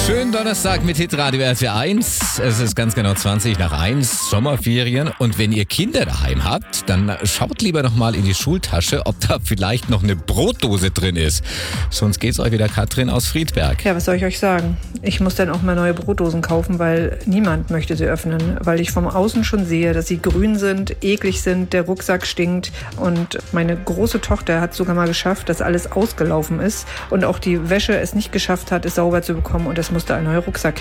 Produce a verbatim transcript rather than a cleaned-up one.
Schönen Donnerstag mit Hitradio R T eins. Es ist ganz genau zwanzig nach eins, Sommerferien. Und wenn ihr Kinder daheim habt, dann schaut lieber noch mal in die Schultasche, ob da vielleicht noch eine Brotdose drin ist. Sonst geht's euch wieder Katrin aus Friedberg. Ja, was soll ich euch sagen? Ich muss dann auch mal neue Brotdosen kaufen, weil niemand möchte sie öffnen. Weil ich vom Außen schon sehe, dass sie grün sind, eklig sind, der Rucksack stinkt. Und meine große Tochter hat sogar mal geschafft, dass alles ausgelaufen ist. Und auch die Wäsche es nicht geschafft hat, es sauber zu bekommen. Und es musste ein neuer Rucksack